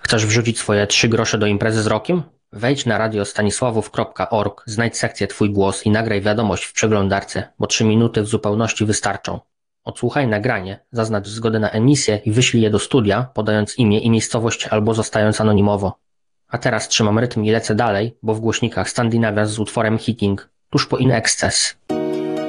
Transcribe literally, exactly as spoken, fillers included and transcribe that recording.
Chcesz wrzucić swoje trzy grosze do imprezy z rokiem? Wejdź na radio stanisławów kropka org, znajdź sekcję Twój głos i nagraj wiadomość w przeglądarce, bo trzy minuty w zupełności wystarczą. Odsłuchaj nagranie, zaznacz zgodę na emisję i wyślij je do studia, podając imię i miejscowość albo zostając anonimowo. A teraz trzymam rytm i lecę dalej, bo w głośnikach Skandynawia z utworem Hitting, tuż po In Excess.